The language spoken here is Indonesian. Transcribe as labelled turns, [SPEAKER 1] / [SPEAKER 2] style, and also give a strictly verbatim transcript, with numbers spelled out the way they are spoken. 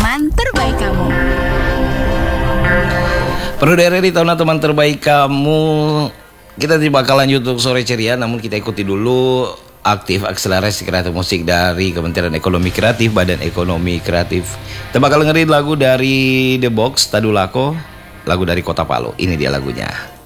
[SPEAKER 1] teman terbaik kamu.
[SPEAKER 2] Perlu daerah di tahun teman terbaik kamu. Kita tidak bakal lanjut untuk sore ceria, namun kita ikuti dulu aktif akselerasi kreatif musik dari Kementerian Ekonomi Kreatif, Badan Ekonomi Kreatif. Kita bakal dengerin lagu dari The Box, Tadulako, lagu dari Kota Palu. Ini dia lagunya.